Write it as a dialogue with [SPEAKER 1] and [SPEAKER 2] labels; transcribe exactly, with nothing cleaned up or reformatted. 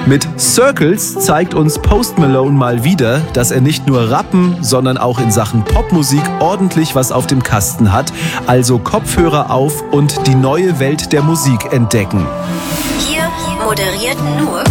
[SPEAKER 1] Mit Circles zeigt uns Post Malone mal wieder, dass er nicht nur rappen, sondern auch in Sachen Popmusik ordentlich was auf dem Kasten hat. Also Kopfhörer auf und die neue Welt der Musik entdecken.
[SPEAKER 2] Hier moderiert nur